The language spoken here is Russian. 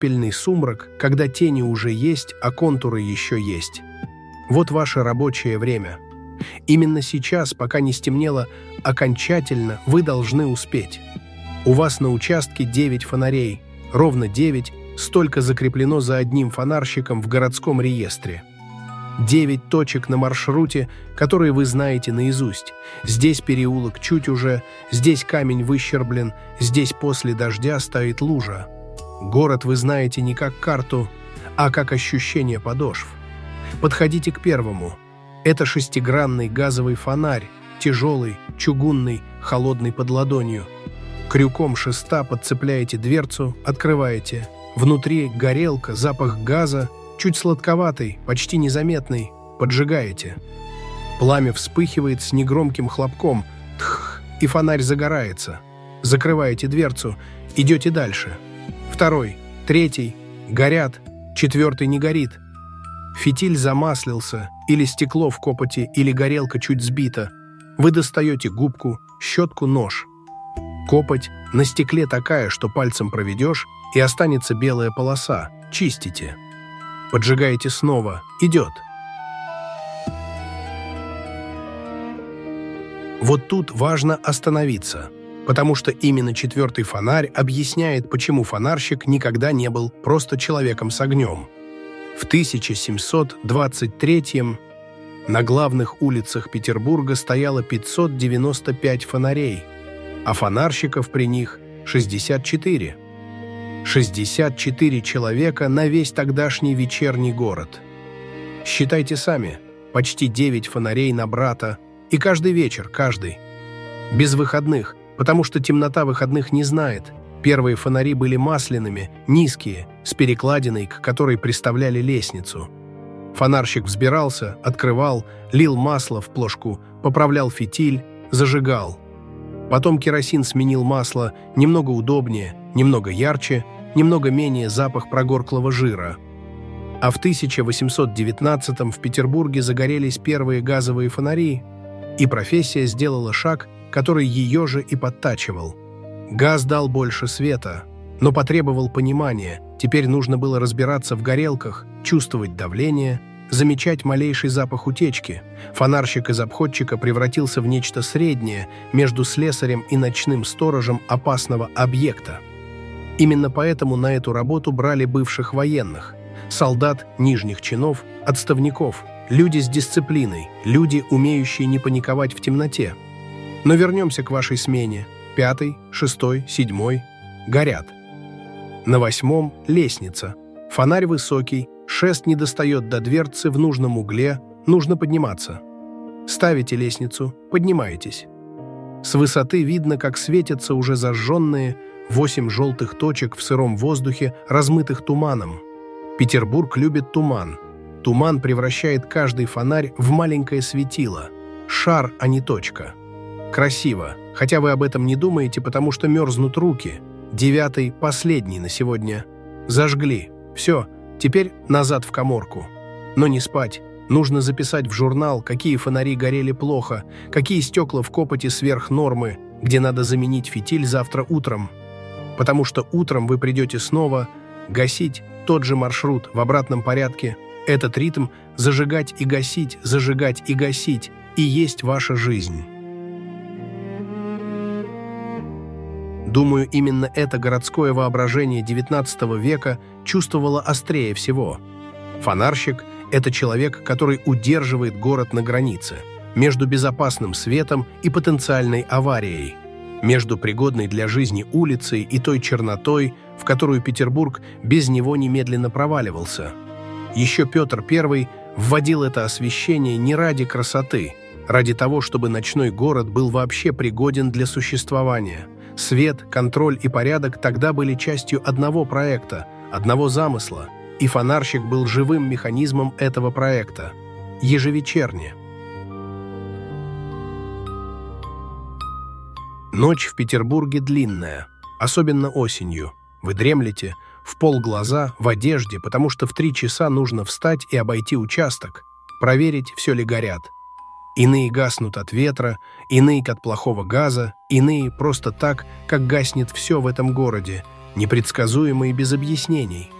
пепельный сумрак, когда тени уже есть, а контуры еще есть. Вот ваше рабочее время. Именно сейчас, пока не стемнело окончательно, вы должны успеть. У вас на участке 9 фонарей, ровно 9, столько закреплено за одним фонарщиком в городском реестре. 9 точек на маршруте, которые вы знаете наизусть. Здесь переулок чуть уже, здесь камень выщерблен, здесь после дождя стоит лужа. Город вы знаете не как карту, а как ощущение подошв. Подходите к первому. Это шестигранный газовый фонарь, тяжелый, чугунный, холодный под ладонью. Крюком шеста подцепляете дверцу, открываете. Внутри горелка, запах газа, чуть сладковатый, почти незаметный, поджигаете. Пламя вспыхивает с негромким хлопком, тх, и фонарь загорается. Закрываете дверцу, идете дальше. Второй, третий, горят, четвертый не горит. Фитиль замаслился, или стекло в копоти, или горелка чуть сбита. Вы достаете губку, щетку, нож. Копоть на стекле такая, что пальцем проведешь, и останется белая полоса. Чистите. Поджигаете снова. Идет. Вот тут важно остановиться, потому что именно четвертый фонарь объясняет, почему фонарщик никогда не был просто человеком с огнем. В 1723-м на главных улицах Петербурга стояло 595 фонарей, а фонарщиков при них 64. 64 человека на весь тогдашний вечерний город. Считайте сами, почти 9 фонарей на брата, и каждый вечер, каждый. Без выходных, потому что темнота выходных не знает. Первые фонари были масляными, низкие, с перекладиной, к которой приставляли лестницу. Фонарщик взбирался, открывал, лил масло в плошку, поправлял фитиль, зажигал. Потом керосин сменил масло, немного удобнее, немного ярче, немного менее запах прогорклого жира. А в 1819-м в Петербурге загорелись первые газовые фонари, и профессия сделала шаг, который ее же и подтачивал. Газ дал больше света, но потребовал понимания. Теперь нужно было разбираться в горелках, чувствовать давление, замечать малейший запах утечки. Фонарщик из обходчика превратился в нечто среднее между слесарем и ночным сторожем опасного объекта. Именно поэтому на эту работу брали бывших военных, солдат нижних чинов, отставников, люди с дисциплиной, люди, умеющие не паниковать в темноте. Но вернемся к вашей смене. 5-й, 6-й, 7-й горят. На 8-м лестница. Фонарь высокий, шест не достает до дверцы в нужном угле, нужно подниматься. Ставите лестницу, поднимаетесь. С высоты видно, как светятся уже зажженные 8 желтых точек в сыром воздухе, размытых туманом. Петербург любит туман. Туман превращает каждый фонарь в маленькое светило. Шар, а не точка. Красиво, хотя вы об этом не думаете, потому что мерзнут руки. 9-й, последний на сегодня. Зажгли. Все, теперь назад в каморку. Но не спать. Нужно записать в журнал, какие фонари горели плохо, какие стекла в копоти сверх нормы, где надо заменить фитиль завтра утром. Потому что утром вы придете снова гасить тот же маршрут в обратном порядке. Этот ритм зажигать и гасить, и есть ваша жизнь. Думаю, именно это городское воображение XIX века чувствовало острее всего. Фонарщик – это человек, который удерживает город на границе, между безопасным светом и потенциальной аварией, между пригодной для жизни улицей и той чернотой, в которую Петербург без него немедленно проваливался. Еще Петр I вводил это освещение не ради красоты, ради того, чтобы ночной город был вообще пригоден для существования. Свет, контроль и порядок тогда были частью одного проекта, одного замысла, и фонарщик был живым механизмом этого проекта. Ежевечерне. Ночь в Петербурге длинная, особенно осенью. Вы дремлете, в полглаза, в одежде, потому что в 3 часа нужно встать и обойти участок, проверить, все ли горят. Иные гаснут от ветра, иные от плохого газа, иные просто так, как гаснет все в этом городе, непредсказуемо и без объяснений.